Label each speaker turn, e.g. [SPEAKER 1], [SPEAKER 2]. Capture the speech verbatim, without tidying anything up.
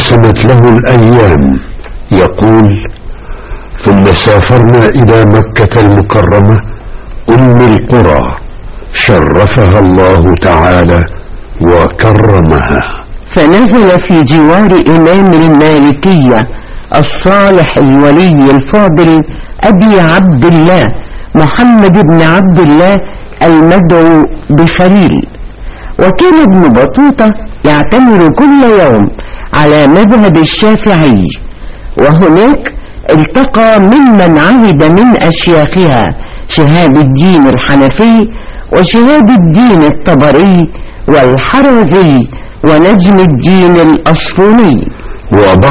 [SPEAKER 1] وانقسمت له الأيام. يقول: ثم سافرنا إلى مكة المكرمة أم القرى شرفها الله تعالى وكرمها،
[SPEAKER 2] فنزل في جوار إمام المالكية الصالح الولي الفاضل أبي عبد الله محمد بن عبد الله المدعو بخليل. وكان ابن بطوطة يعتمر كل يوم على مذهب الشافعي، وهناك التقى ممن عهد من أشياخها شهاب الدين الحنفي وشهاب الدين الطبري والحرازي ونجم الدين الأصفوني.